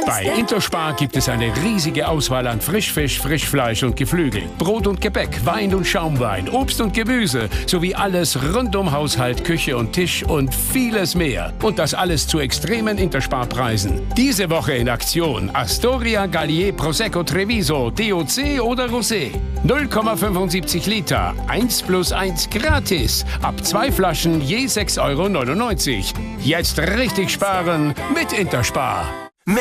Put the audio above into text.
Bei Interspar gibt es eine riesige Auswahl an Frischfisch, Frischfleisch und Geflügel, Brot und Gebäck, Wein und Schaumwein, Obst und Gemüse sowie alles rund um Haushalt, Küche und Tisch und vieles mehr. Und das alles zu extremen Intersparpreisen. Diese Woche in Aktion Astoria, Gallier, Prosecco, Treviso, DOC oder Rosé. 0,75 Liter, 1+1 gratis. Ab 2 Flaschen je 6,99 €. Jetzt richtig sparen mit Interspar.